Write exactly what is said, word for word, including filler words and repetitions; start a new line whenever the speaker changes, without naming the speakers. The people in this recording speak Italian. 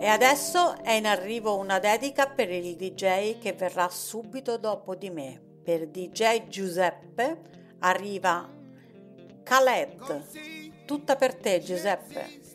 E adesso è in arrivo una dedica per il D J che verrà subito dopo di me. Per D J Giuseppe arriva Khaled. Tutta per te, Giuseppe.